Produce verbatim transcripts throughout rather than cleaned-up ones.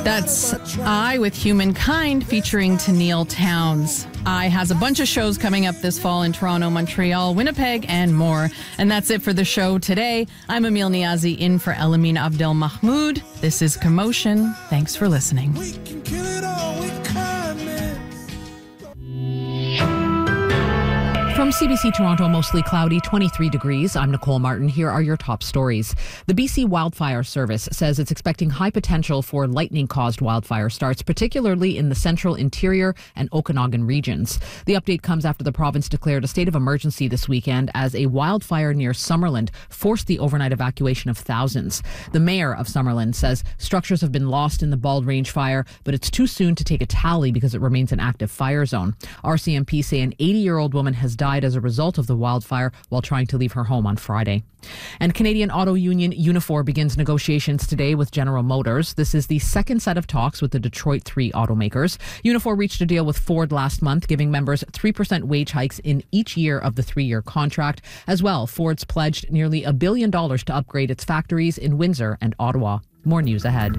That's I with Humankind featuring Tennille Townes. I has a bunch of shows coming up this fall in Toronto, Montreal, Winnipeg, and more. And that's it for the show today. I'm Emil Niazi in for Elamine Abdel Mahmoud. This is Commotion. Thanks for listening. We can kill it all with kindness. From C B C Toronto, mostly cloudy, twenty-three degrees. I'm Nicole Martin. Here are your top stories. The B C Wildfire Service says it's expecting high potential for lightning-caused wildfire starts, particularly in the central, interior, and Okanagan regions. The update comes after the province declared a state of emergency this weekend as a wildfire near Summerland forced the overnight evacuation of thousands. The mayor of Summerland says structures have been lost in the Bald Range fire, but it's too soon to take a tally because it remains an active fire zone. R C M P say an eighty-year-old woman has died as a result of the wildfire while trying to leave her home on Friday. And Canadian auto union Unifor begins negotiations today with General Motors. This is the second set of talks with the Detroit three automakers. Unifor reached a deal with Ford last month, giving members three percent wage hikes in each year of the three-year contract. As well, Ford's pledged nearly a billion dollars to upgrade its factories in Windsor and Ottawa. More news ahead.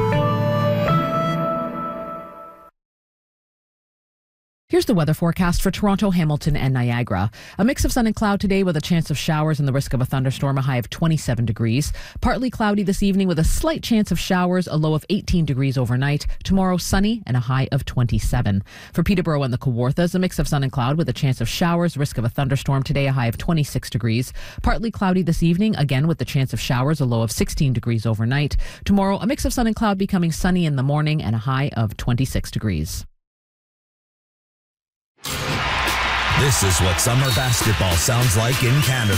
Here's the weather forecast for Toronto, Hamilton, and Niagara. A mix of sun and cloud today with a chance of showers and the risk of a thunderstorm, a high of twenty-seven degrees. Partly cloudy this evening with a slight chance of showers, a low of eighteen degrees overnight. Tomorrow, sunny and a high of twenty-seven. For Peterborough and the Kawarthas, a mix of sun and cloud with a chance of showers, risk of a thunderstorm today, a high of twenty-six degrees. Partly cloudy this evening, again with the chance of showers, a low of sixteen degrees overnight. Tomorrow, a mix of sun and cloud becoming sunny in the morning and a high of twenty-six degrees. This is what summer basketball sounds like in Canada.